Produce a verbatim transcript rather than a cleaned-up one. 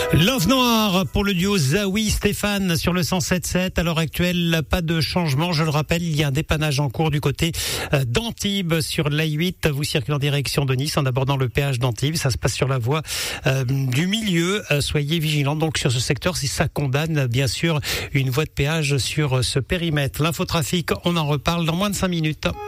Love Noir pour le duo Zawi Stéphane sur le cent sept sept. À l'heure actuelle, pas de changement. Je le rappelle, il y a un dépannage en cours du côté d'Antibes sur l'A huit. Vous circulez en direction de Nice en abordant le péage d'Antibes. Ça se passe sur la voie euh, du milieu. Euh, soyez vigilants donc sur ce secteur si ça condamne bien sûr une voie de péage sur ce périmètre. L'infotrafic, on en reparle dans moins de cinq minutes.